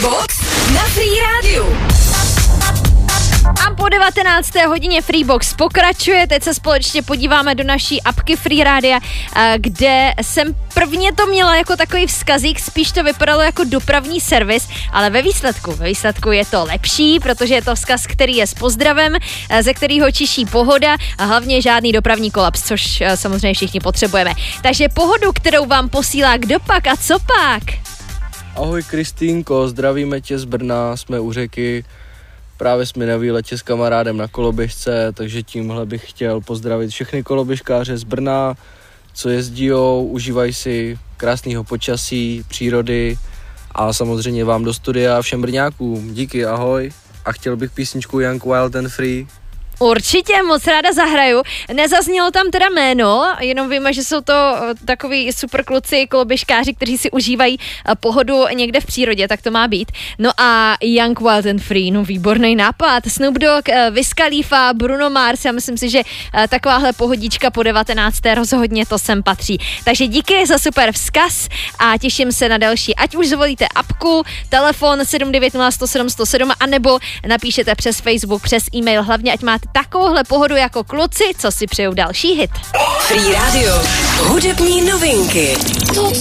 Box na Free Radio. A po 19. hodině Freebox pokračuje. Teď se společně podíváme do naší apky Free Radia, kde jsem prvně to měla jako takový vzkazík, spíš to vypadalo jako dopravní servis, ale ve výsledku je to lepší, protože je to vzkaz, který je s pozdravem, ze kterého čiší pohoda a hlavně žádný dopravní kolaps, což samozřejmě všichni potřebujeme. Takže pohodu, kterou vám posílá kdo pak a co pak? Ahoj Kristýnko, zdravíme tě z Brna, jsme u řeky. Právě jsme na výletě s kamarádem na koloběžce, takže tímhle bych chtěl pozdravit všechny koloběžkáře z Brna, co jezdíjou, užívají si krásného počasí, přírody a samozřejmě vám do studia a všem Brňákům. Díky, ahoj. A chtěl bych písničku Young, Wild and Free. Určitě, moc ráda zahraju. Nezaznělo tam teda jméno, jenom víme, že jsou to takový super kluci, koloběžkáři, kteří si užívají pohodu někde v přírodě, tak to má být. No a Young, Wild and Free, no výborný nápad. Snoop Dogg, Wiz Khalifa, Bruno Mars, já myslím si, že takováhle pohodička po 19. rozhodně to sem patří. Takže díky za super vzkaz a těším se na další. Ať už zvolíte apku, telefon 790 107 107, anebo napíšete přes Facebook, přes e-mail, hlavně ať máte takovouhle pohodu jako kluci, co si přejou další hit. Free Radio. Hudební novinky.